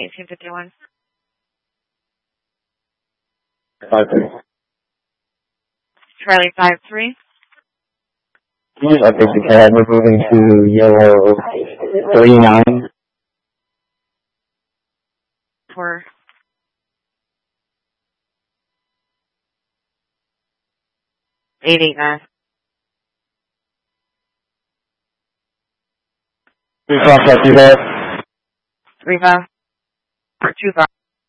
1851. 5-3. Charlie 5-3. I think the cab, we're moving to yellow 39. For 889. 35. 35. For 25.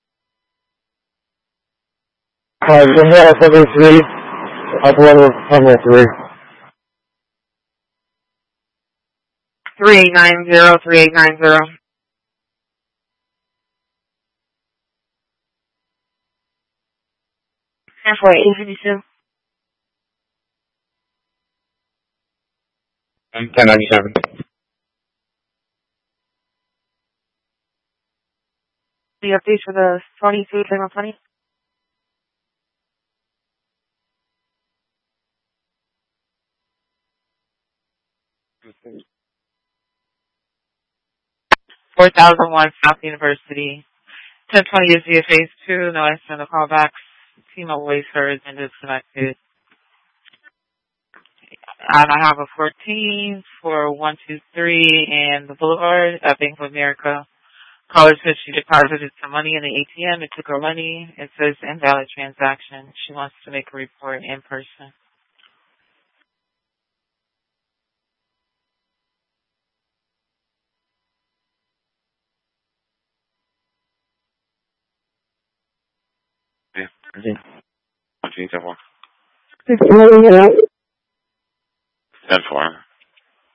73. Up level 3. 3890. 3890. And for 852. 1097. The updates for the 22 2020. Okay. 4001 South University. 1020 is via phase 2. No answer on the callbacks. T-Mobile wafer has been disconnected. And I have a 14 for 123 and the Boulevard at Bank of America. Caller said she deposited some money in the ATM. It took her money. It says invalid transaction. She wants to make a report in person. Yeah. 124. 10-4.